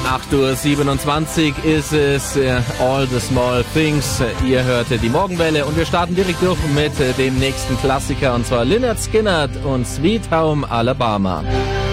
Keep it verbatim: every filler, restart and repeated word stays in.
acht Uhr siebenundzwanzig ist es, All the Small Things. Ihr hörte die Morgenwelle und wir starten direkt durch mit dem nächsten Klassiker, und zwar Lynyrd Skynyrd und Sweet Home Alabama.